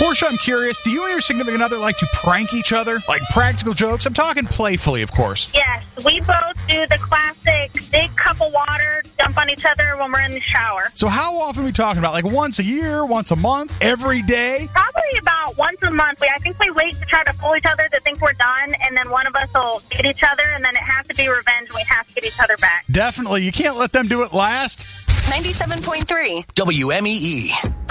Portia, I'm curious, do you and your significant other like to prank each other? Like practical jokes? I'm talking playfully, of course. Yes, we both do the classic big cup of water, dump on each other when we're in the shower. So how often are we talking about? Like once a year, once a month, every day? Probably about once a month. I think we wait to try to fool each other to think we're done, and then one of us will get each other, and then it has to be revenge, and we have to get each other back. Definitely. You can't let them do it last. 97.3 WMEE.